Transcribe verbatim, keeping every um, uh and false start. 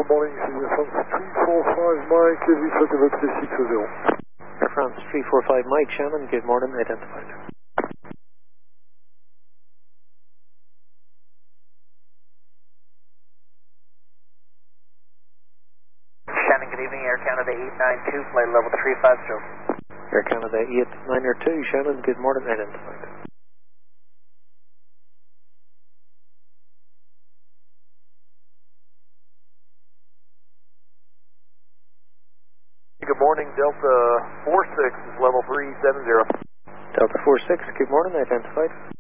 morning, c'est Air France three four five Mike, et vous souhaitez votre six au zéro. Air France three four five Mike, Shannon, good morning, identified. Shannon, good evening, Air Canada eight nine two, flight level three five zero. Air Canada eight nine two, Shannon, good morning, identified. Good morning, Delta four six is level three seven zero. Delta four six, good morning, identified.